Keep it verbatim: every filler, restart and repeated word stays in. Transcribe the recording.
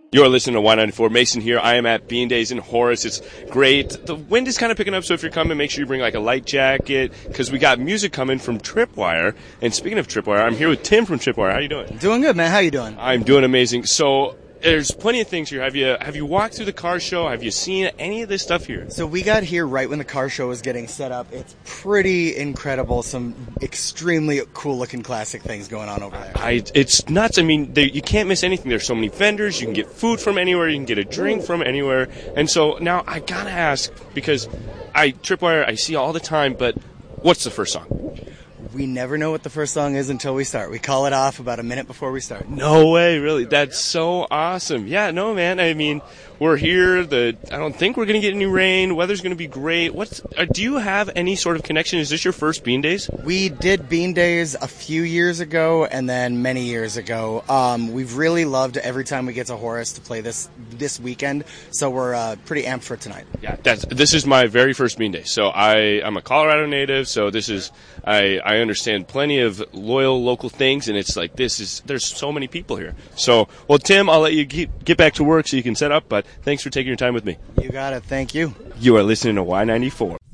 You're listening to Y ninety-four. Mason here. I am at Bean Days in Horace. It's great. The wind is kind of picking up, so if you're coming, make sure you bring like a light jacket because we got music coming from Tripwire. And speaking of Tripwire, I'm here with Tim from Tripwire. How you doing? Doing good, man. How you doing? I'm doing amazing. So there's plenty of things here. Have you have you walked through the car show? Have you seen any of this stuff here? So we got here right when the car show was getting set up. It's pretty incredible. Some extremely cool-looking classic things going on over there. I, it's nuts. I mean, they, you can't miss anything. There's so many vendors. You can get food from anywhere. You can get a drink from anywhere. And so now I gotta ask, because I Tripwire I see all the time, but what's the first song? We never know what the first song is until we start. We call it off about a minute before we start. No way, really. That's so awesome. Yeah, no, man. I mean, we're here. The I don't think we're going to get any rain. Weather's going to be great. What's? Uh, do you have any sort of connection? Is this your first Bean Days? We did Bean Days a few years ago and then many years ago. Um, we've really loved every time we get to Horace to play this this weekend, so we're uh, pretty amped for tonight. Yeah, that's, this is my very first Bean Day. So I, I'm a Colorado native, so this is I, I understand plenty of loyal local things, and it's like this is there's so many people here. So, well, Tim, I'll let you get, get back to work so you can set up, but thanks for taking your time with me. You got it. Thank you. You are listening to Y ninety-four.